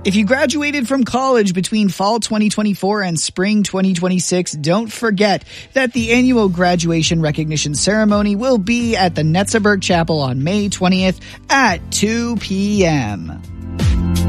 If you graduated from college between fall 2024 and spring 2026, don't forget that the annual graduation recognition ceremony will be at the Netzeberg Chapel on May 20th at 2 p.m.